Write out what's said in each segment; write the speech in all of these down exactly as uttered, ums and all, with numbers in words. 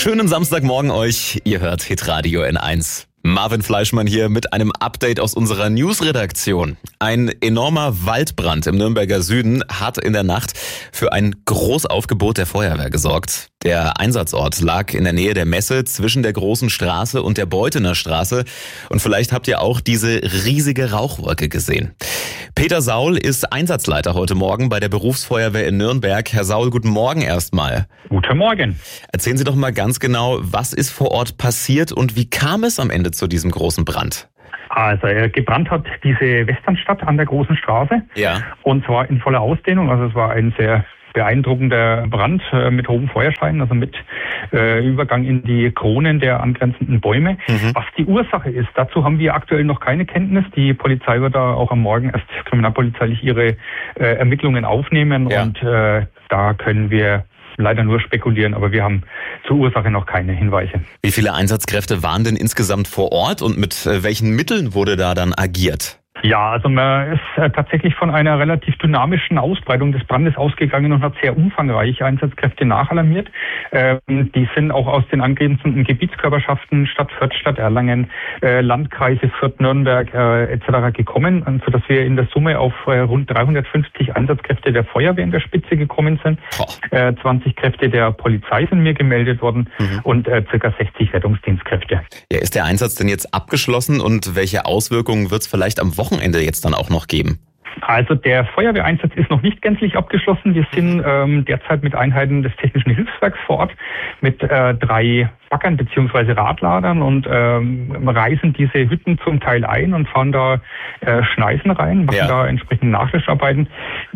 Schönen Samstagmorgen euch. Ihr hört Hitradio N eins. Marvin Fleischmann hier mit einem Update aus unserer Newsredaktion. Ein enormer Waldbrand im Nürnberger Süden hat in der Nacht für ein Großaufgebot der Feuerwehr gesorgt. Der Einsatzort lag in der Nähe der Messe zwischen der Großen Straße und der Beutener Straße. Und vielleicht habt ihr auch diese riesige Rauchwolke gesehen. Peter Saul ist Einsatzleiter heute Morgen bei der Berufsfeuerwehr in Nürnberg. Herr Saul, guten Morgen erstmal. Guten Morgen. Erzählen Sie doch mal ganz genau, was ist vor Ort passiert und wie kam es am Ende zu diesem großen Brand? Also äh, gebrannt hat diese Westernstadt an der Großen Straße. Ja. Und zwar in voller Ausdehnung. Also es war ein sehr beeindruckender Brand äh, mit hohem Feuerschein, also mit äh, Übergang in die Kronen der angrenzenden Bäume. Mhm. Was die Ursache ist, dazu haben wir aktuell noch keine Kenntnis. Die Polizei wird da auch am Morgen erst kriminalpolizeilich ihre äh, Ermittlungen aufnehmen. Ja. Und äh, da können wir leider nur spekulieren, aber wir haben zur Ursache noch keine Hinweise. Wie viele Einsatzkräfte waren denn insgesamt vor Ort und mit äh, welchen Mitteln wurde da dann agiert? Ja, also man ist äh, tatsächlich von einer relativ dynamischen Ausbreitung des Brandes ausgegangen und hat sehr umfangreiche Einsatzkräfte nachalarmiert. Ähm, die sind auch aus den angrenzenden Gebietskörperschaften Stadt Fürth, Stadt Erlangen, äh, Landkreise Fürth, Nürnberg äh, et cetera gekommen, sodass wir in der Summe auf äh, rund dreihundertfünfzig Einsatzkräfte der Feuerwehr in der Spitze gekommen sind. Äh, zwanzig Kräfte der Polizei sind mir gemeldet worden mhm. und äh, ca. sechzig Rettungsdienstkräfte. Ja, ist der Einsatz denn jetzt abgeschlossen und welche Auswirkungen wird es vielleicht am Wochenende Ende jetzt dann auch noch geben? Also der Feuerwehreinsatz ist noch nicht gänzlich abgeschlossen. Wir sind ähm, derzeit mit Einheiten des Technischen Hilfswerks vor Ort mit äh, drei Baggern bzw. Radladern und ähm, reisen diese Hütten zum Teil ein und fahren da äh, Schneisen rein, machen ja. da entsprechend Nachlöscharbeiten.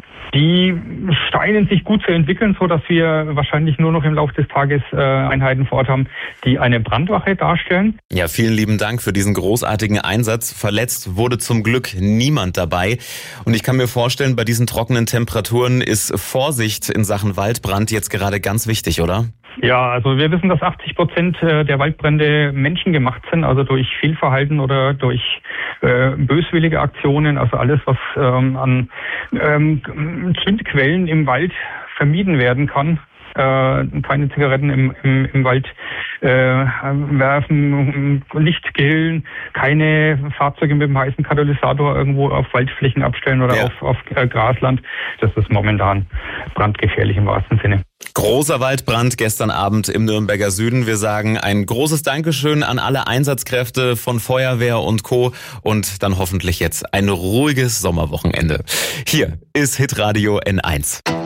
Die scheinen sich gut zu entwickeln, so dass wir wahrscheinlich nur noch im Laufe des Tages äh, Einheiten vor Ort haben, die eine Brandwache darstellen. Ja, vielen lieben Dank für diesen großartigen Einsatz. Verletzt wurde zum Glück niemand dabei. Und ich kann mir vorstellen, bei diesen trockenen Temperaturen ist Vorsicht in Sachen Waldbrand jetzt gerade ganz wichtig, oder? Ja, also wir wissen, dass achtzig Prozent der Waldbrände menschengemacht sind, also durch Fehlverhalten oder durch äh, böswillige Aktionen, also alles, was ähm, an ähm, Zündquellen im Wald vermieden werden kann. Äh, keine Zigaretten im, im, im Wald äh, werfen, nicht grillen, keine Fahrzeuge mit dem heißen Katalysator irgendwo auf Waldflächen abstellen oder ja. auf, auf äh, Grasland. Das ist momentan brandgefährlich im wahrsten Sinne. Großer Waldbrand gestern Abend im Nürnberger Süden. Wir sagen ein großes Dankeschön an alle Einsatzkräfte von Feuerwehr und Co. Und dann hoffentlich jetzt ein ruhiges Sommerwochenende. Hier ist Hitradio N eins.